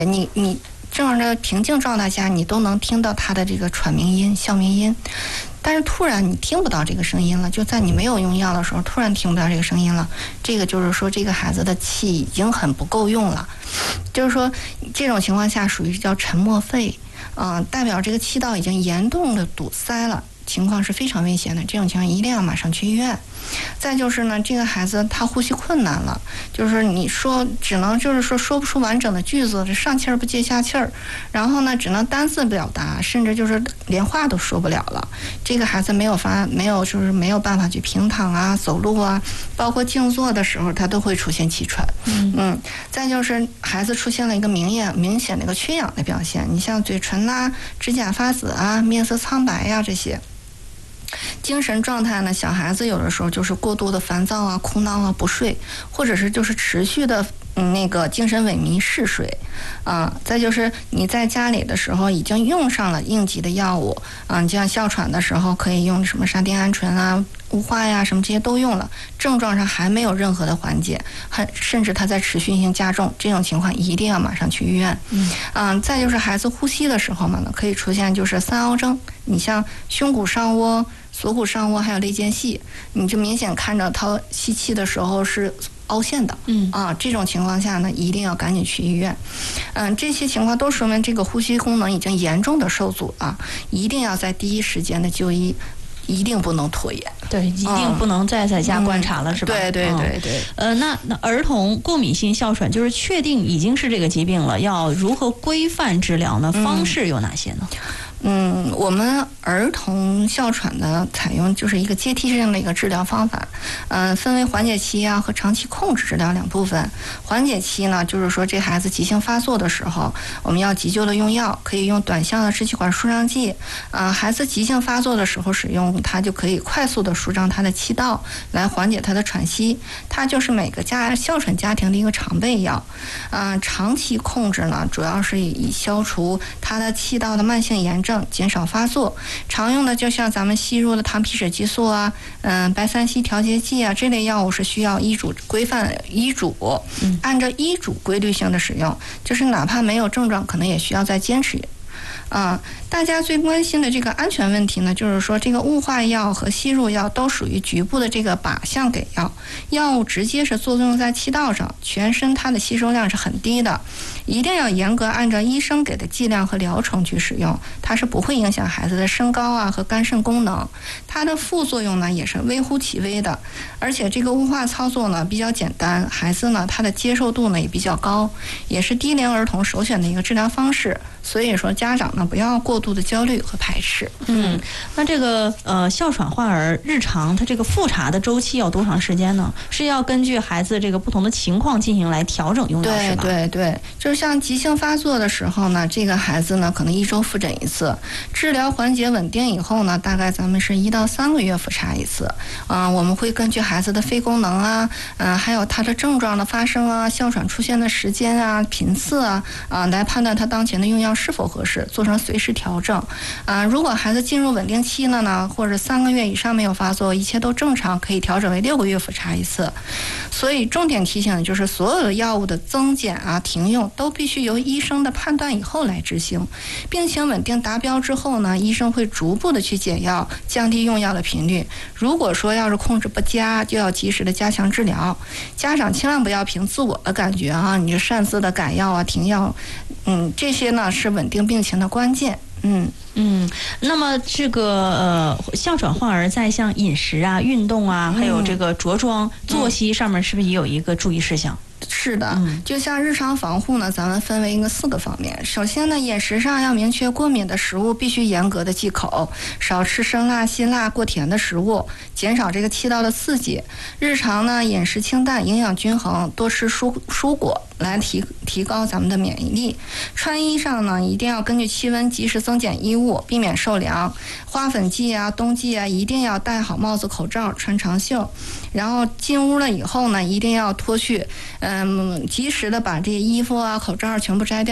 你正常的平静状态下，你都能听到他的这个喘鸣音、哮鸣音，但是突然你听不到这个声音了，就在你没有用药的时候，突然听不到这个声音了，这个就是说这个孩子的气已经很不够用了，就是说这种情况下属于叫沉默肺，代表这个气道已经严重的堵塞了。情况是非常危险的，这种情况一定要马上去医院。再就是呢，这个孩子他呼吸困难了，就是你说只能就是说不出完整的句子，这上气儿不接下气儿，然后呢只能单字表达，甚至就是连话都说不了了。这个孩子没有办法去平躺啊、走路啊，包括静坐的时候，他都会出现气喘。再就是孩子出现了一个明显的一个缺氧的表现，你像嘴唇啦、指甲发紫啊、面色苍白呀这些。精神状态呢，小孩子有的时候就是过度的烦躁啊、哭闹啊、不睡，或者是就是持续的那个精神萎靡嗜睡再就是你在家里的时候已经用上了应急的药物你像哮喘的时候可以用什么沙丁胺醇啊、雾化呀什么这些都用了，症状上还没有任何的缓解，甚至它在持续性加重，这种情况一定要马上去医院。再就是孩子呼吸的时候嘛，可以出现就是三凹征，你像胸骨上窝、锁骨上窝还有肋间隙，你就明显看着他吸气的时候是凹陷的。这种情况下呢，一定要赶紧去医院。这些情况都说明这个呼吸功能已经严重的受阻了，一定要在第一时间的就医。一定不能拖延， 对，一定不能再在家观察了，是吧？ 对。 那儿童过敏性哮喘就是确定已经是这个疾病了，要如何规范治疗呢？方式有哪些呢？ 我们儿童哮喘的采用就是一个阶梯性的一个治疗方法，分为缓解期和长期控制治疗两部分。缓解期呢，就是说这孩子急性发作的时候，我们要急救的用药，可以用短效的支气管舒张剂。孩子急性发作的时候使用它，就可以快速的舒张他的气道，来缓解他的喘息。它就是每个哮喘家庭的一个常备药。长期控制呢，主要是以消除他的气道的慢性炎症，减少发作。常用的就像咱们吸入的糖皮质激素白三烯调节剂这类药物是需要规范医嘱，按照医嘱规律性的使用，就是哪怕没有症状，可能也需要再坚持。大家最关心的这个安全问题呢，就是说这个雾化药和吸入药都属于局部的这个靶向给药，药物直接是作用在气道上，全身它的吸收量是很低的，一定要严格按照医生给的剂量和疗程去使用，它是不会影响孩子的身高和肝肾功能，它的副作用呢也是微乎其微的，而且这个雾化操作呢比较简单，孩子呢他的接受度呢也比较高，也是低龄儿童首选的一个治疗方式，所以说家长呢不要过度的焦虑和排斥。 那这个哮喘患儿日常他这个复查的周期要多长时间呢？是要根据孩子这个不同的情况进行来调整用药，是吧？ 对，就是像急性发作的时候呢，这个孩子呢可能1周复诊一次，治疗缓解稳定以后呢，大概咱们是1到3个月复查一次。我们会根据孩子的肺功能还有他的症状的发生哮喘出现的时间频次来判断他当前的用药是否合适，做成随时调整。如果孩子进入稳定期了呢，或者3个月以上没有发作，一切都正常，可以调整为6个月复查一次。所以重点提醒的就是，所有的药物的增减停用都必须由医生的判断以后来执行。病情稳定达标之后呢，医生会逐步的去减药，降低用药的频率。如果说要是控制不佳，就要及时的加强治疗。家长千万不要凭自我的感觉你就擅自的改药停药，这些呢是稳定病情的关键。 那么这个哮喘患儿在像饮食运动还有这个着装作息上面，是不是也有一个注意事项？ 是的，就像日常防护呢，咱们分为4个方面。首先呢，饮食上要明确过敏的食物必须严格的忌口，少吃生辣、辛辣、过甜的食物，减少这个气道的刺激。日常呢，饮食清淡，营养均衡，多吃蔬果来提高咱们的免疫力。穿衣上呢，一定要根据气温及时增减衣物，避免受凉。花粉季冬季一定要戴好帽子、口罩，穿长袖。然后进屋了以后呢，一定要脱去，及时的把这些衣服口罩全部摘掉，洗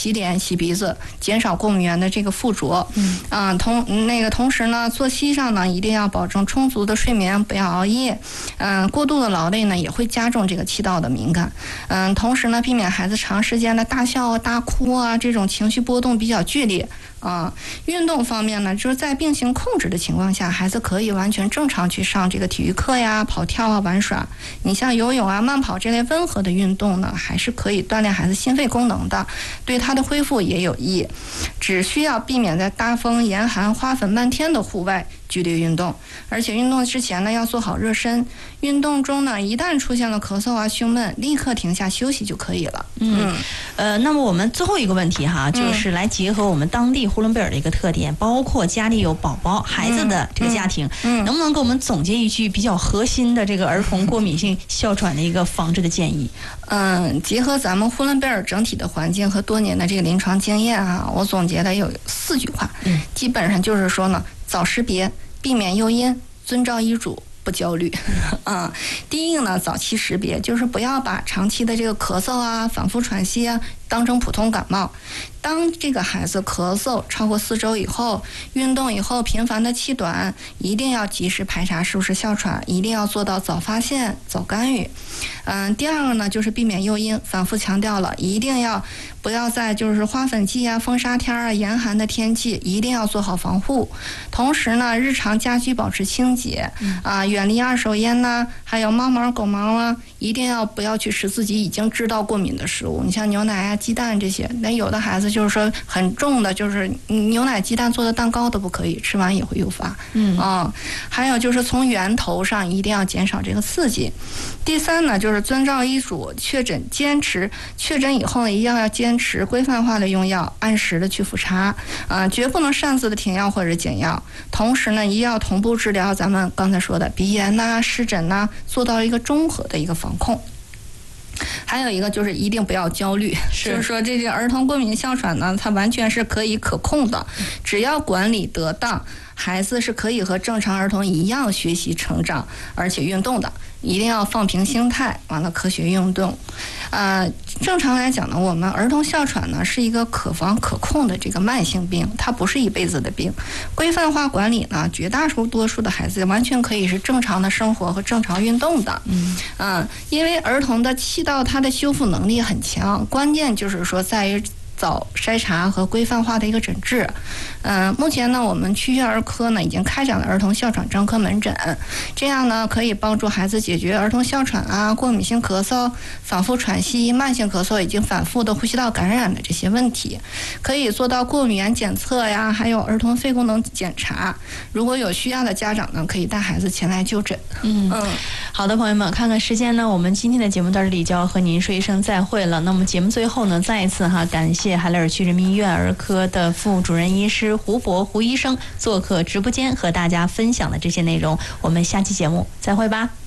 洗脸、洗鼻子，减少过敏源的这个附着。同时呢，作息上呢一定要保证充足的睡眠，不要熬夜。过度的劳累呢也会加重这个气道的敏感。同时呢，避免孩子长时间的大笑啊、大哭啊，这种情绪波动比较剧烈。运动方面呢，就是在病情控制的情况下，孩子可以完全正常去上这个体育课呀、跑跳啊、玩耍。你像游泳啊、慢跑这类温和的运动呢，还是可以锻炼孩子心肺功能的，对他的恢复也有益。只需要避免在大风、严寒、花粉漫天的户外剧烈运动，而且运动之前呢要做好热身。运动中呢，一旦出现了咳嗽啊、胸闷，立刻停下休息就可以了。 那么我们最后一个问题哈，就是来结合我们当地呼伦贝尔的一个特点，包括家里有宝宝、孩子的这个家庭，能不能给我们总结一句比较核心的这个儿童过敏性哮喘的一个防治的建议？ 结合咱们呼伦贝尔整体的环境和多年的这个临床经验啊，我总结的有4句话，基本上就是说呢，早识别，避免诱因，遵照医嘱，不焦虑。第一个呢，早期识别，就是不要把长期的这个咳嗽啊、反复喘息啊当成普通感冒。当这个孩子咳嗽超过4周以后，运动以后频繁的气短，一定要及时排查是不是哮喘，一定要做到早发现、早干预。第二个呢，就是避免诱因，反复强调了，一定要不要在就是花粉季啊、风沙天啊、严寒的天气，一定要做好防护。同时呢，日常家居保持清洁远离二手烟呐，还有猫毛、狗毛啊，一定要不要去吃自己已经知道过敏的食物。你像牛奶啊、鸡蛋这些，那有的孩子就是说很重的，就是牛奶、鸡蛋做的蛋糕都不可以，吃完也会诱发。还有就是从源头上一定要减少这个刺激。第三呢，就是遵照医嘱确诊以后呢，一定要坚持规范化的用药，按时的去复查，绝不能擅自的停药或者减药。同时呢，一定要同步治疗咱们刚才说的鼻炎呐、湿疹呐，做到一个综合的一个防控。还有一个就是一定不要焦虑，就是说这个儿童过敏哮喘呢，它完全是可以可控的，只要管理得当，孩子是可以和正常儿童一样学习成长，而且运动的。一定要放平心态，完了科学运动。正常来讲呢，我们儿童哮喘呢是一个可防可控的这个慢性病，它不是一辈子的病。规范化管理呢，绝大多数的孩子完全可以是正常的生活和正常运动的。因为儿童的气道它的修复能力很强，关键就是说在于早筛查和规范化的一个诊治。目前呢，我们区域儿科呢已经开展了儿童哮喘专科门诊，这样呢可以帮助孩子解决儿童哮喘啊、过敏性咳嗽、反复喘息、慢性咳嗽以及反复的呼吸道感染的这些问题，可以做到过敏原检测呀，还有儿童肺功能检查。如果有需要的家长呢，可以带孩子前来就诊。 好的，朋友们，看看时间呢，我们今天的节目到这里就要和您说一声再会了。那么节目最后呢，再一次感谢海勒尔区人民医院儿科的副主任医师胡医生做客直播间和大家分享的这些内容。我们下期节目再会吧。